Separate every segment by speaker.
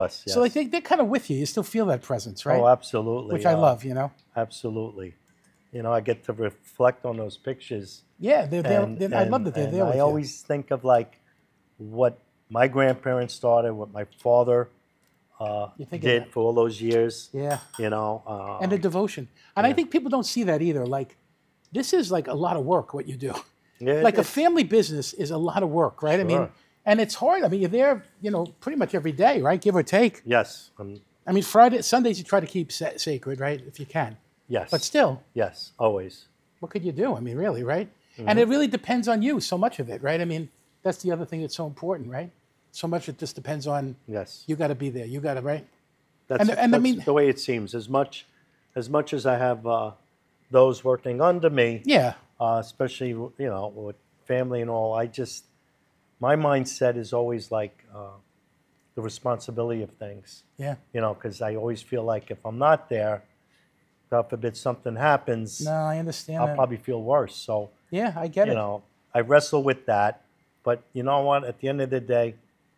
Speaker 1: Yes,
Speaker 2: So like
Speaker 1: yes.
Speaker 2: they're kind of with you. You still feel that presence, right?
Speaker 1: Oh, absolutely.
Speaker 2: Which I love, you know?
Speaker 1: Absolutely. You know, I get to reflect on those pictures.
Speaker 2: Yeah, I love that they're
Speaker 1: And
Speaker 2: there with
Speaker 1: I
Speaker 2: you.
Speaker 1: always think of like what my grandparents started, what my father
Speaker 2: You think of
Speaker 1: did
Speaker 2: that.
Speaker 1: for all those years.
Speaker 2: Yeah.
Speaker 1: You know,
Speaker 2: And the devotion. And I think people don't see that either. Like, this is like a lot of work, what you do.
Speaker 1: yeah,
Speaker 2: Like a
Speaker 1: it's-
Speaker 2: family business is a lot of work, right? I mean,
Speaker 1: Sure.
Speaker 2: and it's hard. I mean, you're there, you know, pretty much every day, right? Give or take.
Speaker 1: Yes.
Speaker 2: I mean, Sundays you try to keep sacred, right? If you can.
Speaker 1: Yes.
Speaker 2: But still,
Speaker 1: Yes, always.
Speaker 2: what could you do? I mean, really, right? And it really depends on you, so much of it, right? I mean, that's the other thing that's so important, right? So much it just depends on
Speaker 1: Yes.
Speaker 2: you got to be there. You got to, right?
Speaker 1: That's,
Speaker 2: and I
Speaker 1: that's
Speaker 2: mean-
Speaker 1: the way it seems. As much as I have those working under me,
Speaker 2: Yeah.
Speaker 1: especially you know with family and all, my mindset is always like the responsibility of things.
Speaker 2: Yeah.
Speaker 1: You know, because I always feel like if I'm not there, God forbid something happens,
Speaker 2: No, I understand
Speaker 1: I'll
Speaker 2: that.
Speaker 1: probably feel worse. So
Speaker 2: Yeah, I get
Speaker 1: you
Speaker 2: it.
Speaker 1: know, I wrestle with that. But you know what? At the end of the day,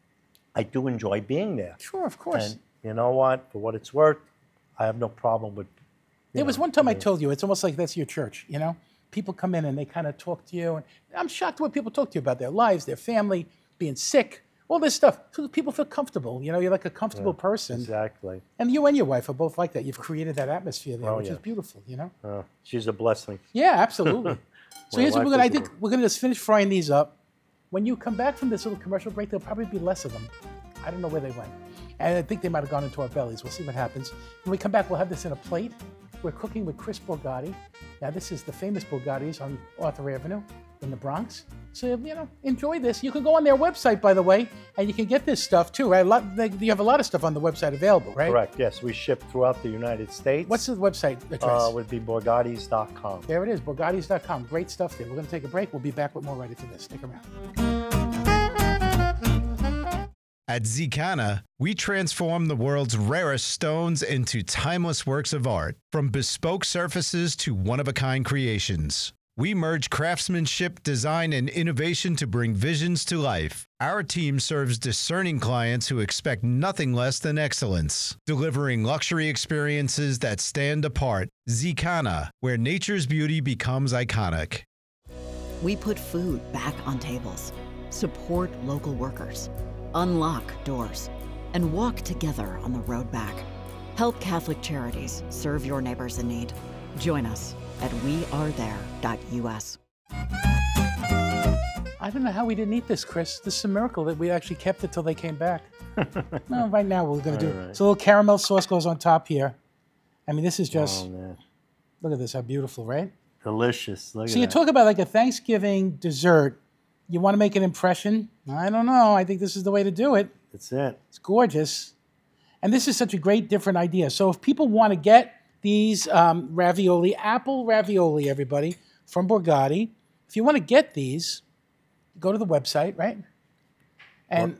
Speaker 1: I do enjoy being there.
Speaker 2: Sure, of course.
Speaker 1: And you know what? For what it's worth, I have no problem with.
Speaker 2: There was one time I told you, it's almost like that's your church, you know? People come in and they kind of talk to you. And I'm shocked when people talk to you about their lives, their family, being sick, all this stuff. So people feel comfortable. You know, you're like a comfortable person.
Speaker 1: Exactly.
Speaker 2: And you and your wife are both like that. You've created that atmosphere there, which
Speaker 1: yeah.
Speaker 2: is beautiful, you know?
Speaker 1: She's a blessing.
Speaker 2: Yeah, absolutely. So
Speaker 1: My
Speaker 2: here's what
Speaker 1: wife
Speaker 2: I
Speaker 1: is
Speaker 2: think we're going to just finish frying these up. When you come back from this little commercial break, there'll probably be less of them. I don't know where they went. And I think they might have gone into our bellies. We'll see what happens. When we come back, we'll have this in a plate. We're cooking with Chris Borgatti. Now, this is the famous Borgattis on Arthur Avenue in the Bronx. So, you know, enjoy this. You can go on their website, by the way, and you can get this stuff, too, right? You have a lot of stuff on the website available, right?
Speaker 1: Correct. Yes, we ship throughout the United States.
Speaker 2: What's the website address?
Speaker 1: Would be Borgattis.com.
Speaker 2: There it is, Borgattis.com. Great stuff there. We're going to take a break. We'll be back with more right after this. Stick around.
Speaker 3: At Zicana, we transform the world's rarest stones into timeless works of art. From bespoke surfaces to one-of-a-kind creations, we merge craftsmanship, design, and innovation to bring visions to life. Our team serves discerning clients who expect nothing less than excellence, delivering luxury experiences that stand apart. Zicana, where nature's beauty becomes iconic.
Speaker 4: We put food back on tables, support local workers, unlock doors, and walk together on the road back. Help Catholic Charities serve your neighbors in need. Join us at wearethere.us.
Speaker 2: I don't know how we didn't eat this, Chris. This is a miracle that we actually kept it till they came back. No, right now we're going to do
Speaker 1: right.
Speaker 2: So a little caramel sauce goes on top here. I mean, this is just,
Speaker 1: Oh, man.
Speaker 2: look at this, how beautiful, right?
Speaker 1: Delicious. Look
Speaker 2: So
Speaker 1: at
Speaker 2: you
Speaker 1: that.
Speaker 2: talk about like a Thanksgiving dessert. You want to make an impression? I don't know. I think this is the way to do it.
Speaker 1: That's it.
Speaker 2: It's gorgeous. And this is such a great different idea. So if people want to get these ravioli, apple ravioli, everybody, from Borgatti, if you want to get these, go to the website, right? And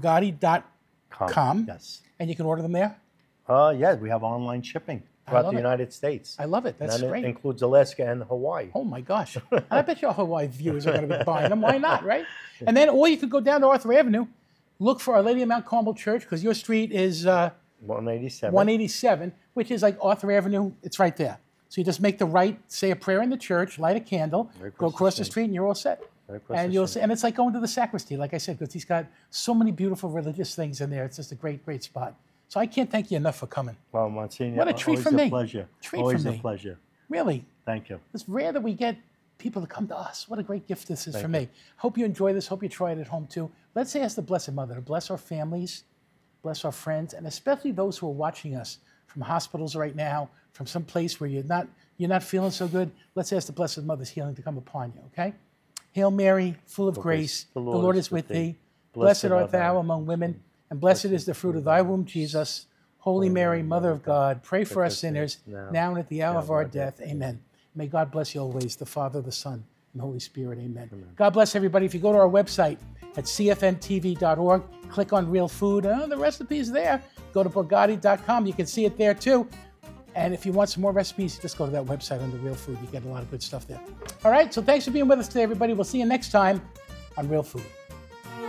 Speaker 2: Borgatti.com.
Speaker 1: Yes.
Speaker 2: And you can order them there.
Speaker 1: Yeah, we have online shipping throughout
Speaker 2: love
Speaker 1: the
Speaker 2: it.
Speaker 1: United States.
Speaker 2: I love it. That's
Speaker 1: and it
Speaker 2: great.
Speaker 1: includes Alaska and Hawaii.
Speaker 2: Oh my gosh. And I bet your Hawaii viewers are going to be buying them. Why not, right? And then, or you could go down to Arthur Avenue, look for Our Lady of Mount Carmel Church, because your street is
Speaker 1: 187.
Speaker 2: 187, which is like Arthur Avenue. It's right there. So you just make the right, say a prayer in the church, light a candle, go across the street, and you're all set.
Speaker 1: Right across
Speaker 2: And
Speaker 1: the
Speaker 2: you'll
Speaker 1: street.
Speaker 2: see, and it's like going to the sacristy, like I said, because he's got so many beautiful religious things in there. It's just a great, great spot. So I can't thank you enough for coming.
Speaker 1: Well, Monsignor,
Speaker 2: What a treat
Speaker 1: always
Speaker 2: for me.
Speaker 1: a pleasure.
Speaker 2: Treat for
Speaker 1: always
Speaker 2: me.
Speaker 1: a pleasure.
Speaker 2: Really.
Speaker 1: Thank you.
Speaker 2: It's rare that we get people to come to us. What a great gift this is
Speaker 1: Thank
Speaker 2: for
Speaker 1: you.
Speaker 2: me. Hope you enjoy this. Hope you try it at home too. Let's ask the Blessed Mother to bless our families, bless our friends, and especially those who are watching us from hospitals right now, from some place where you're not feeling so good. Let's ask the Blessed Mother's healing to come upon you, okay? Hail Mary, full of grace, the Lord is with thee. Blessed art thou among women, and blessed is the fruit of thy womb, Jesus. Holy Mary, Mother of God, pray for us sinners, now and at the hour of our death. Amen. May God bless you always, the Father, the Son, and the Holy Spirit. Amen. God bless everybody. If you go to our website at cfntv.org, click on Real Food. The recipe is there. Go to Borgatti.com. You can see it there too. And if you want some more recipes, just go to that website under Real Food. You get a lot of good stuff there. All right, so thanks for being with us today, everybody. We'll see you next time on Real Food.